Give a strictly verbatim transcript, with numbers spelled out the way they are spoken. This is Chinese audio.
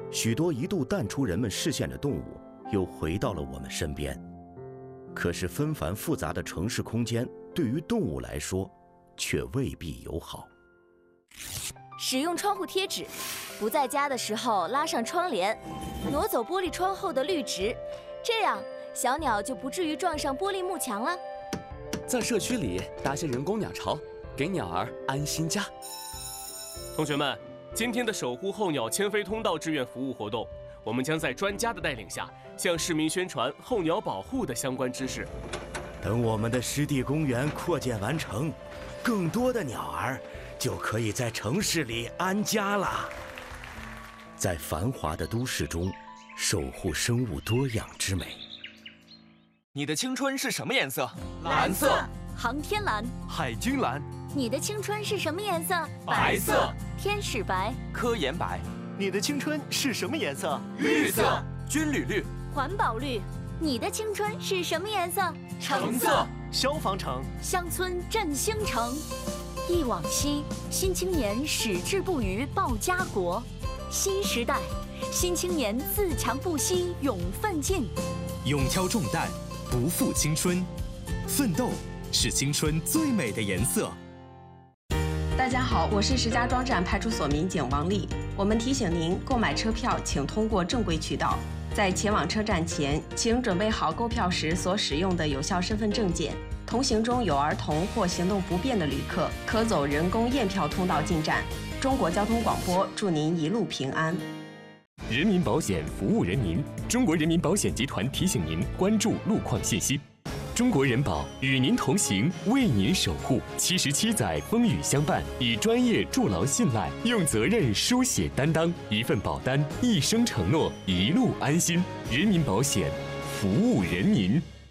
许多一度淡出人们视线的动物又回到了我们身边。可是纷繁复杂的城市空间对于动物来说却未必友好。 使用窗户贴纸，不在家的时候拉上窗帘，挪走玻璃窗后的绿植，这样小鸟就不至于撞上玻璃幕墙了。 在社区里搭些人工鸟巢，给鸟儿安心家。 同学们，今天的守护候鸟迁飞通道志愿服务活动，我们将在专家的带领下，向市民宣传候鸟保护的相关知识。 等我们的湿地公园扩建完成，更多的鸟儿就可以在城市里安家了。在繁华的都市中，守护生物多样之美。 你的青春是什么颜色？ 蓝色。航天蓝。 海军蓝。 你的青春是什么颜色？ 白色。 天使白。 科研白。 你的青春是什么颜色？ 绿色。军旅绿。 环保绿。你的青春是什么颜色？ 橙色。 消防橙。 乡村振兴城。忆往昔，新青年矢志不渝报家国。新时代，新青年自强不息勇奋进。 勇挑重担，不负青春。奋斗是青春最美的颜色。 大家好，我是石家庄站派出所民警王丽。我们提醒您，购买车票请通过正规渠道。在前往车站前，请准备好购票时所使用的有效身份证件。同行中有儿童或行动不便的旅客，可走人工验票通道进站。中国交通广播祝您一路平安。 人民保险服务人民，中国人民保险集团提醒您关注路况信息。中国人保与您同行，为您守护。七十七载风雨相伴，以专业筑牢信赖，用责任书写担当。一份保单，一生承诺，一路安心。人民保险，服务人民。